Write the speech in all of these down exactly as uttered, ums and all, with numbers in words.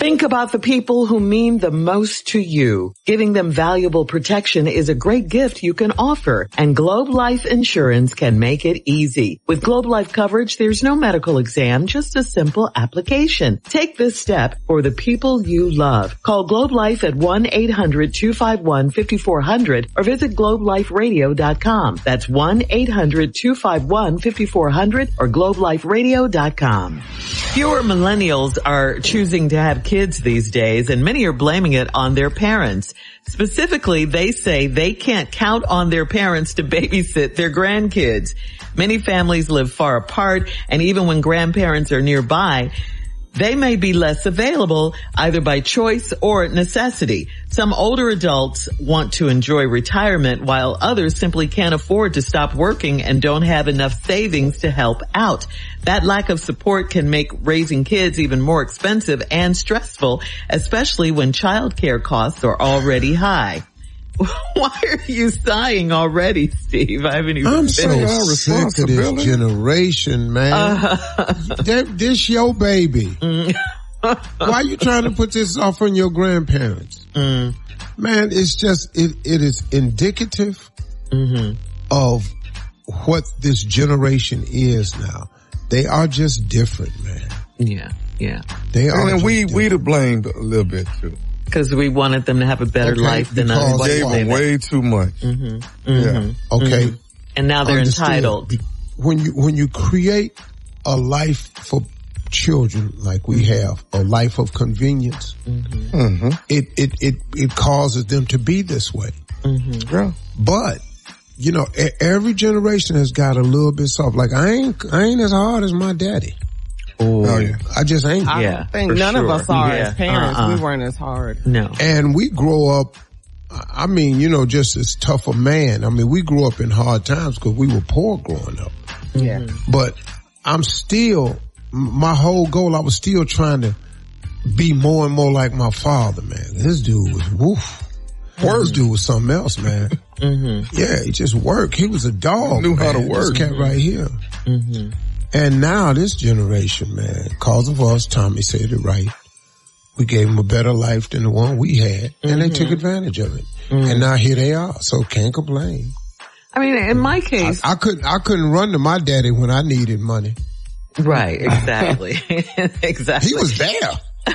Think about the people who mean the most to you. Giving them valuable protection is a great gift you can offer, and Globe Life Insurance can make it easy. With Globe Life coverage, there's no medical exam, just a simple application. Take this step for the people you love. Call Globe Life at one eight hundred two five one five four zero zero or visit globe life radio dot com. That's one eight hundred two five one five four zero zero or globe life radio dot com. Fewer millennials are choosing to have kids these days, and many are blaming it on their parents. Specifically, they say they can't count on their parents to babysit their grandkids. Many families live far apart, and even when grandparents are nearby, they may be less available either by choice or necessity. Some older adults want to enjoy retirement while others simply can't afford to stop working and don't have enough savings to help out. That lack of support can make raising kids even more expensive and stressful, especially when childcare costs are already high. Why are you sighing already, Steve? I haven't even I'm finished. so sick of this generation, man. Uh, that, this your baby. Mm. Why are you trying to put this off on your grandparents? Mm. Man, it's just, it, it is indicative mm-hmm. of what this generation is now. They are just different, man. Yeah, yeah. They are. And we, we to blame a little bit too. Because we wanted them to have a better okay, life than us. We gave them way too much. Mm-hmm. Mm-hmm. Yeah. Okay. Mm-hmm. And now they're Understand. entitled. When you, when you create a life for children like we have, a life of convenience, mm-hmm. Mm-hmm. it, it, it, it causes them to be this way. Mm-hmm. Yeah. But, you know, every generation has got a little bit soft. Like I ain't, I ain't as hard as my daddy. Oh, yeah. I just ain't. I yeah, think none sure. of us are yeah. as parents. Uh-uh. We weren't as hard. No. And we grow up, I mean, you know, just as tough a man. I mean, we grew up in hard times because we were poor growing up. Yeah. But I'm still, my whole goal, I was still trying to be more and more like my father, man. This dude was, woof. This dude was something else, man. Mm-hmm. Yeah, he just worked. He was a dog. He knew man. how to work. This cat right here. Mm-hmm. And now this generation, man, cause of us, Tommy said it right. We gave them a better life than the one we had, and mm-hmm. they took advantage of it. Mm-hmm. And now here they are, so can't complain. I mean, in my case, I, I couldn't, I couldn't run to my daddy when I needed money. Right, exactly, exactly. He was there. At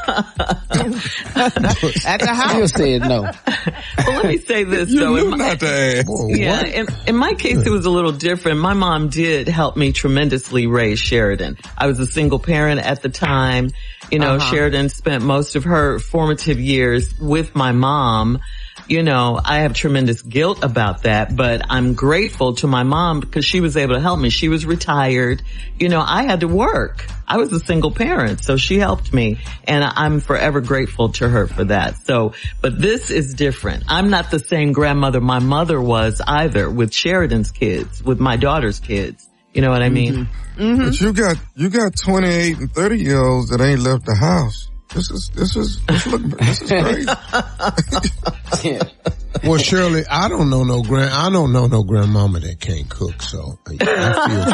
the house. You said no. Well, let me say this you though. Knew my, not to ask. Whoa, yeah, in, in my case, it was a little different. My mom did help me tremendously raise Sheridan. I was a single parent at the time. You know, uh-huh. Sheridan spent most of her formative years with my mom. You know, I have tremendous guilt about that, but I'm grateful to my mom because she was able to help me. She was retired. You know, I had to work. I was a single parent, so she helped me, and I'm forever grateful to her for that. So, but this is different. I'm not the same grandmother my mother was either with Sheridan's kids, with my daughter's kids. You know what I mean? Mm-hmm. Mm-hmm. But you got, you got twenty-eight and thirty year olds that ain't left the house. This is, this is, this, look, this is crazy. Yeah. Well, Shirley, I don't know no grand, I don't know no grandmama that can't cook, so I feel